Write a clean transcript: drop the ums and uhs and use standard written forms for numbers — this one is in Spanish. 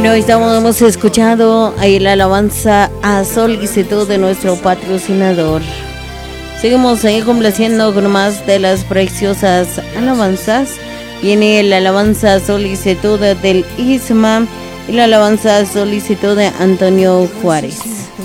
Bueno, hemos escuchado ahí la alabanza a solicitud de nuestro patrocinador. Seguimos ahí complaciendo con más de las preciosas alabanzas. Viene la alabanza a solicitud del Isma y la alabanza a solicitud de Antonio Juárez.